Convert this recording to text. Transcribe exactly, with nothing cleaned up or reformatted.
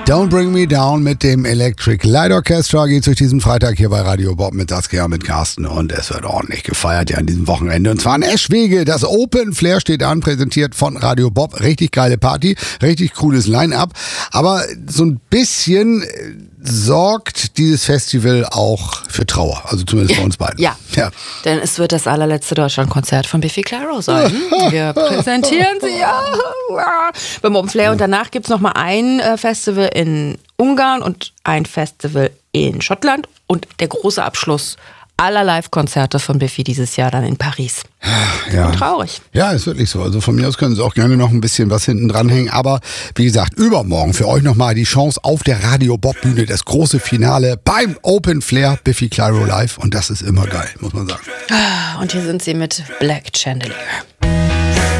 Don't Bring Me Down mit dem Electric Light Orchestra geht durch diesen Freitag hier bei Radio Bob mit Saskia, mit Carsten, und es wird ordentlich gefeiert ja an diesem Wochenende, und zwar in Eschwege. Das Open Flair steht an, präsentiert von Radio Bob. Richtig geile Party, richtig cooles Line-Up, aber so ein bisschen sorgt dieses Festival auch für Trauer, also zumindest bei uns beiden. Ja, ja, denn es wird das allerletzte Deutschlandkonzert von Biffy Clyro sein. Wir präsentieren sie ja beim Open Flair, und danach gibt es nochmal ein äh, Festival in Ungarn und ein Festival in Schottland und der große Abschluss aller Live-Konzerte von Biffy dieses Jahr dann in Paris. Ja. Und traurig. Ja, ist wirklich so. Also von mir aus können Sie auch gerne noch ein bisschen was hinten dranhängen. Aber wie gesagt, übermorgen für euch nochmal die Chance auf der Radio Bob Bühne, das große Finale beim Open Flair Biffy Clyro live. Und das ist immer geil, muss man sagen. Und hier sind sie mit Black Chandelier.